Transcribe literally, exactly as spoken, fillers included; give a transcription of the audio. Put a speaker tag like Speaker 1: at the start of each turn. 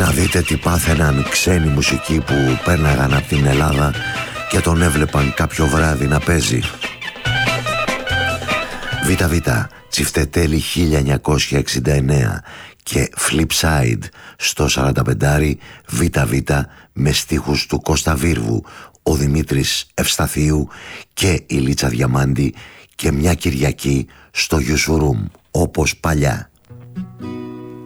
Speaker 1: Να δείτε τι πάθαιναν ξένοι μουσικοί που πέρναγαν από την Ελλάδα και τον έβλεπαν κάποιο βράδυ να παίζει. ΒΒ, Τσιφτετέλη χίλια εννιακόσια εξήντα εννέα και Flipside στο σαράντα πέντε ΒΒ με στίχους του Κώστα Βίρβου, ο Δημήτρης Ευσταθίου και η Λίτσα Διαμάντη και μια Κυριακή στο Γιουσουρουμ, όπως παλιά.